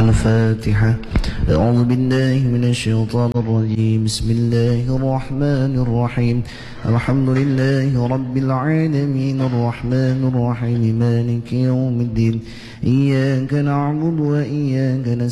الفاتحة. أعوذ بالله من الشيطان الرجيم. بسم الله الرحمن الرحيم. الحمد لله رب العالمين الرحمن الرحيم مالك يوم الدين. إياك نعبد وإياك نستعين